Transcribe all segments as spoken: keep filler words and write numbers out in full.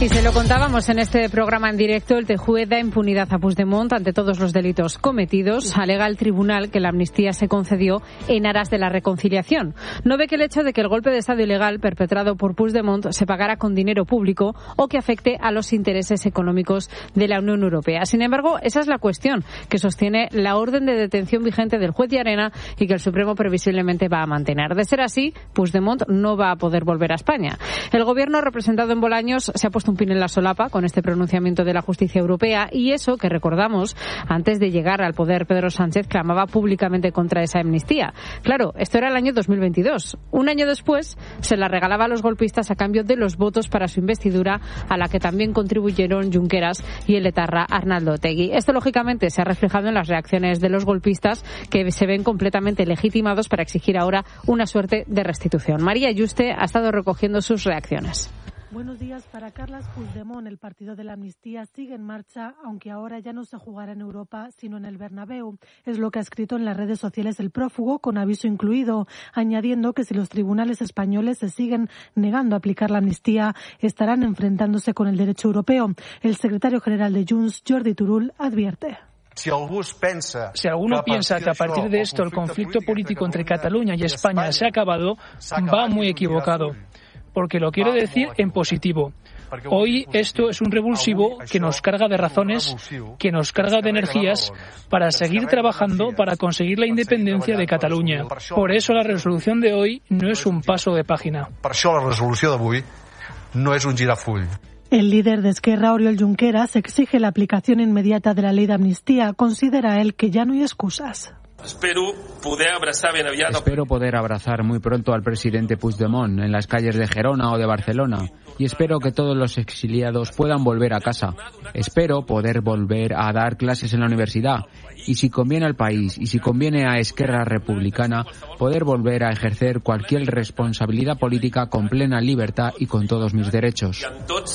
Y se lo contábamos en este programa en directo, el T J U E da impunidad a Puigdemont ante todos los delitos cometidos. Alega el tribunal que la amnistía se concedió en aras de la reconciliación. No ve que el hecho de que el golpe de Estado ilegal perpetrado por Puigdemont se pagara con dinero público o que afecte a los intereses económicos de la Unión Europea. Sin embargo, esa es la cuestión que sostiene la orden de detención vigente del juez Llarena y que el Supremo previsiblemente va a mantener. De ser así, Puigdemont no va a poder volver a España. El gobierno representado en Bolaños se ha puesto un pin en la solapa con este pronunciamiento de la justicia europea y eso que recordamos, antes de llegar al poder Pedro Sánchez clamaba públicamente contra esa amnistía. Claro, esto era el año dos mil veintidós. Un año después se la regalaba a los golpistas a cambio de los votos para su investidura, a la que también contribuyeron Junqueras y el etarra Arnaldo Otegi. Esto lógicamente se ha reflejado en las reacciones de los golpistas, que se ven completamente legitimados para exigir ahora una suerte de restitución. María Yuste ha estado recogiendo sus reacciones. Buenos días. Para Carles Puigdemont, el partido de la amnistía sigue en marcha, aunque ahora ya no se jugará en Europa, sino en el Bernabéu. Es lo que ha escrito en las redes sociales el prófugo, con aviso incluido, añadiendo que si los tribunales españoles se siguen negando a aplicar la amnistía, estarán enfrentándose con el derecho europeo. El secretario general de Junts, Jordi Turull, advierte. Si alguno piensa que a partir de esto el conflicto político entre Cataluña y España se ha acabado, va muy equivocado. Porque lo quiero decir en positivo. Hoy esto es un revulsivo que nos carga de razones, que nos carga de energías para seguir trabajando para conseguir la independencia de Cataluña. Por eso la resolución de hoy no es un paso de página. Per això la resolució d'avui no és un girafull. El líder de Esquerra, Oriol Junqueras, exige la aplicación inmediata de la ley de amnistía. Considera él que ya no hay excusas. Espero poder abrazar ben aviat... Espero poder abrazar muy pronto al presidente Puigdemont en las calles de Gerona o de Barcelona y espero que todos los exiliados puedan volver a casa. Espero poder volver a dar clases en la universidad y, si conviene al país y si conviene a Esquerra Republicana, poder volver a ejercer cualquier responsabilidad política con plena libertad y con todos mis derechos.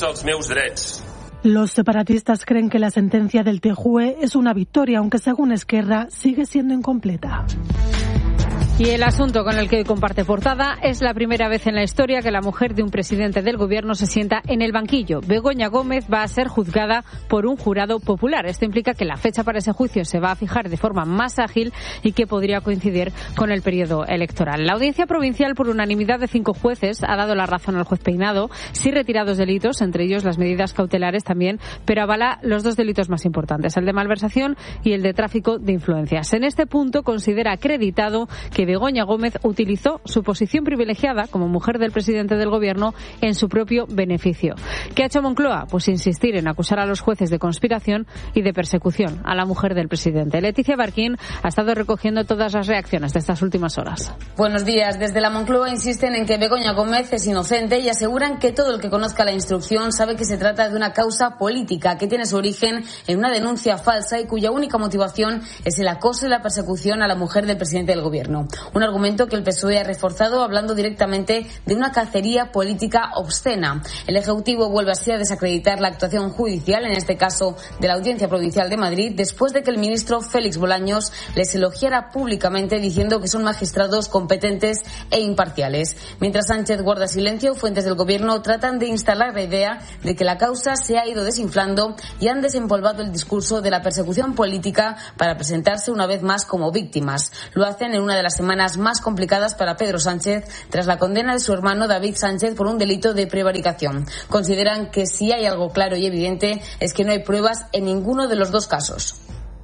Los separatistas creen que la sentencia del T J U E es una victoria, aunque según Esquerra sigue siendo incompleta. Y el asunto con el que hoy comparte portada es la primera vez en la historia que la mujer de un presidente del gobierno se sienta en el banquillo. Begoña Gómez va a ser juzgada por un jurado popular. Esto implica que la fecha para ese juicio se va a fijar de forma más ágil y que podría coincidir con el periodo electoral. La audiencia provincial, por unanimidad de cinco jueces, ha dado la razón al juez Peinado, sí retirados delitos, entre ellos las medidas cautelares también, pero avala los dos delitos más importantes, el de malversación y el de tráfico de influencias. En este punto considera acreditado que Begoña Gómez utilizó su posición privilegiada como mujer del presidente del gobierno en su propio beneficio. ¿Qué ha hecho Moncloa? Pues insistir en acusar a los jueces de conspiración y de persecución a la mujer del presidente. Leticia Barquín ha estado recogiendo todas las reacciones de estas últimas horas. Buenos días. Desde la Moncloa insisten en que Begoña Gómez es inocente y aseguran que todo el que conozca la instrucción sabe que se trata de una causa política que tiene su origen en una denuncia falsa y cuya única motivación es el acoso y la persecución a la mujer del presidente del gobierno. Un argumento que el P S O E ha reforzado hablando directamente de una cacería política obscena. El Ejecutivo vuelve así a desacreditar la actuación judicial, en este caso de la Audiencia Provincial de Madrid, después de que el ministro Félix Bolaños les elogiara públicamente diciendo que son magistrados competentes e imparciales. Mientras Sánchez guarda silencio, fuentes del gobierno tratan de instalar la idea de que la causa se ha ido desinflando y han desempolvado el discurso de la persecución política para presentarse una vez más como víctimas. Lo hacen en una de las semanas más complicadas para Pedro Sánchez tras la condena de su hermano David Sánchez por un delito de prevaricación. Consideran que si hay algo claro y evidente es que no hay pruebas en ninguno de los dos casos.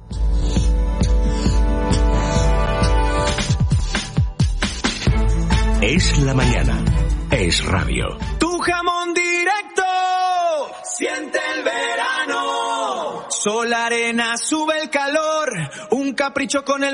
Es la mañana. Es radio. Tu jamón directo. Siente el verano. Sol, arena, sube el calor. Un capricho con el